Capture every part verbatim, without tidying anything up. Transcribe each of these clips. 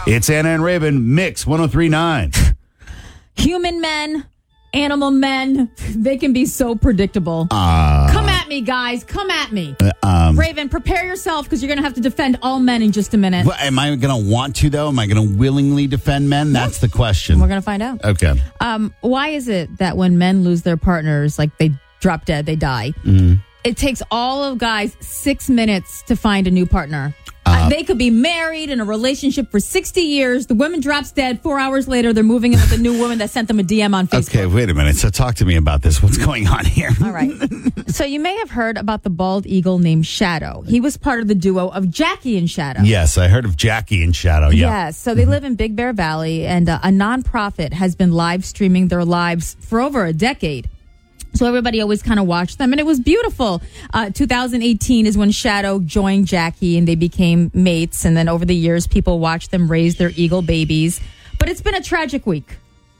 It's Anna and Raven, Mix one oh three point nine. Human men, animal men, they can be so predictable. Uh, Come at me, guys. Come at me. uh, um, Raven, prepare yourself because you're going to have to defend all men in just a minute. well, am I going to want to, though? Am I going to willingly defend men? That's the question. We're going to find out. Okay. Um, why is it that when men lose their partners, like they drop dead, they die, Mm-hmm. it takes all of guys six minutes to find a new partner? Uh, they could be married in a relationship for sixty years. The woman drops dead. Four hours later, they're moving in with a new woman that sent them a D M on Facebook. Okay, wait a minute. So talk to me about this. What's going on here? All right. So you may have heard about the bald eagle named Shadow. He was part of the duo of Jackie and Shadow. Yes, I heard of Jackie and Shadow. Yeah. Yes. So they live in Big Bear Valley, and uh, a nonprofit has been live streaming their lives for over a decade. So everybody always kind of watched them, and it was beautiful. Uh, two thousand eighteen is when Shadow joined Jackie, and they became mates. And then over the years, people watched them raise their eagle babies. But it's been a tragic week.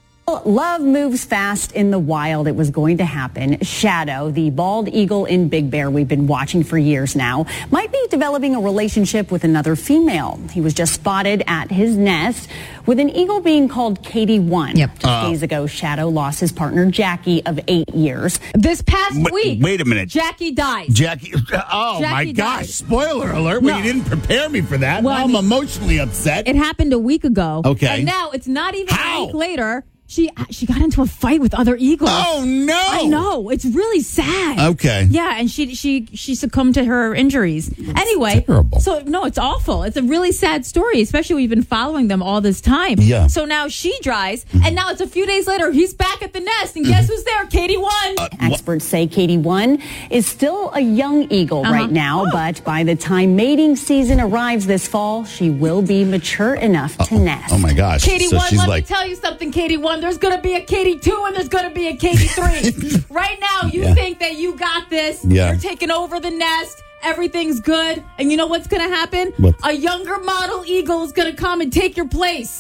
Love moves fast in the wild. It was going to happen. Shadow, the bald eagle in Big Bear we've been watching for years now, might be developing a relationship with another female. He was just spotted at his nest with an eagle being called Katie One. Yep. Just uh, days ago, Shadow lost his partner, Jackie, of eight years. This past Wait, week, wait a minute. Jackie dies. Jackie, oh Jackie my gosh, died. spoiler alert. No. Well, you didn't prepare me for that. Well, now I I'm mean, emotionally upset. It happened a week ago. Okay. And now it's not even How? a week later. She she got into a fight with other eagles. Oh, no. I know. It's really sad. Okay. Yeah, and she she she succumbed to her injuries. Anyway, terrible. so no, it's awful. It's a really sad story, especially we've been following them all this time. Yeah. So now she dries, mm-hmm. and now it's a few days later. He's back at the nest, and guess who's there? Katie One. Uh, Experts say Katie One is still a young eagle Uh-huh. right now, Oh. but by the time mating season arrives this fall, she will be mature enough to nest. Oh, my gosh. Katie so One, she's let like, me tell you something, Katie One. There's going to be a Katie Two and there's going to be a Katie Three. Right now, you Yeah. think that you got this. Yeah. You're taking over the nest. Everything's good. And you know what's going to happen? What? A younger model eagle is going to come and take your place.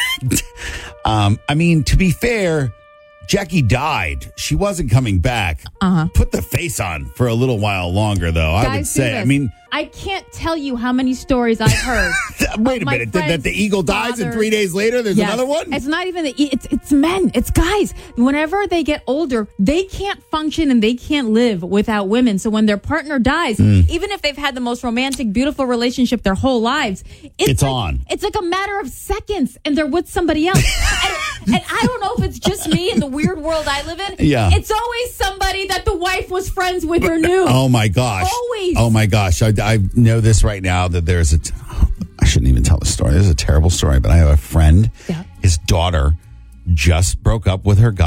um, I mean, to be fair, Jackie died. She wasn't coming back. Uh-huh. Put the face on for a little while longer, though. I would Guys, do say. I this. mean, I can't tell you how many stories I've heard. wait a my minute. That, that the eagle dies and father- three days later there's Yes. another one? It's not even the e- it's it's men. It's guys. Whenever they get older, they can't function and they can't live without women. So when their partner dies, Mm. even if they've had the most romantic, beautiful relationship their whole lives, it's, It's like, on. It's like a matter of seconds, and they're with somebody else. and, and I don't know if it's just me in the weird world I live in. Yeah. It's always somebody that the wife was friends with or knew. Oh, my gosh. Always. Oh, my gosh. I, I know this right now that there's a. T- I shouldn't even tell the story. This is a terrible story, but I have a friend. Yeah. His daughter just broke up with her guy.